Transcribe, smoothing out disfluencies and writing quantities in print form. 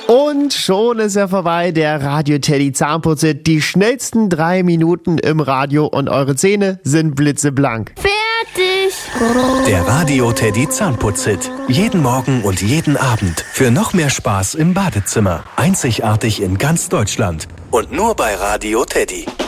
Und schon ist er vorbei, der Radio Teddy Zahnputz-Hit. Die schnellsten 3 Minuten im Radio und eure Zähne sind blitzeblank. Fertig! Der Radio Teddy Zahnputz-Hit. Jeden Morgen und jeden Abend. Für noch mehr Spaß im Badezimmer. Einzigartig in ganz Deutschland. Und nur bei Radio Teddy.